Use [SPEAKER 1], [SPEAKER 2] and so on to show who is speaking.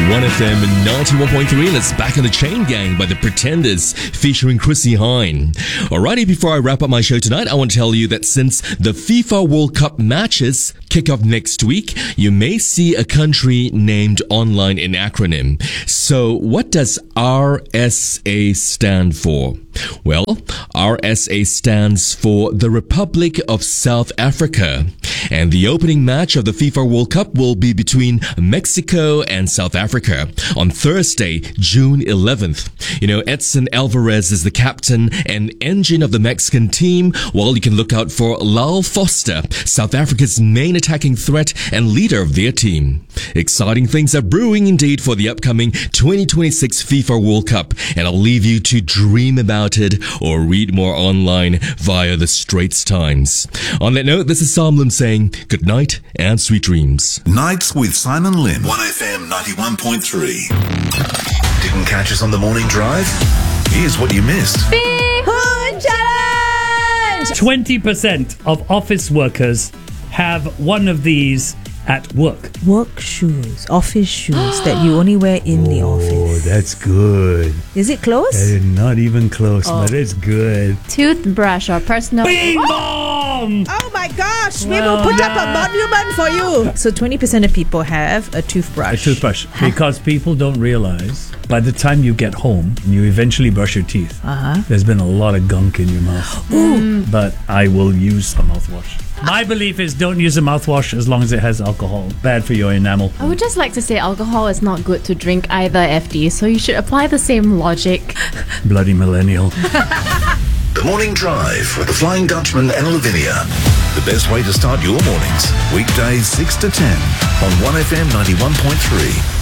[SPEAKER 1] 1FM 91.3, and it's Back on the Chain Gang by The Pretenders featuring Chrissy Hine. Alrighty, before I wrap up my show tonight, I want to tell you that since the FIFA World Cup matches kick off next week, you may see a country named online in acronym. So what does RSA stand for? Well, RSA stands for the Republic of South Africa. And the opening match of the FIFA World Cup will be between Mexico and South Africa on Thursday, June 11th. You know, Edson Alvarez is the captain and engine of the Mexican team, while you can look out for Lyle Foster, South Africa's main attacking threat and leader of their team. Exciting things are brewing indeed for the upcoming 2026 FIFA World Cup, and I'll leave you to dream about it or read more online via the Straits Times. On that note, this is Sam Lim saying good night and sweet dreams.
[SPEAKER 2] Nights with Simon Lim. 1FM 91.3. Didn't catch us on the morning drive? Here's what you missed.
[SPEAKER 3] Bee Hoon Challenge!
[SPEAKER 4] 20% of office workers have one of these at work.
[SPEAKER 5] Work shoes, office shoes that you only wear in the
[SPEAKER 6] Oh,
[SPEAKER 5] office.
[SPEAKER 6] that's good.
[SPEAKER 5] Is it close?
[SPEAKER 6] Not even close, but it's good.
[SPEAKER 3] Toothbrush or personal...
[SPEAKER 4] Bing bong!
[SPEAKER 5] Oh my gosh, we will put up a monument for you. So 20% of people have a toothbrush.
[SPEAKER 4] A toothbrush. Because people don't realize by the time you get home and you eventually brush your teeth, there's been a lot of gunk in your mouth. But I will use a mouthwash. My belief is don't use a mouthwash as long as it has alcohol. Bad for your enamel.
[SPEAKER 3] I would just like to say alcohol is not good to drink either, FD, so you should apply the same logic.
[SPEAKER 4] Bloody millennial.
[SPEAKER 2] The Morning Drive with the Flying Dutchman and Lavinia. The best way to start your mornings. Weekdays 6 to 10 on 1FM 91.3.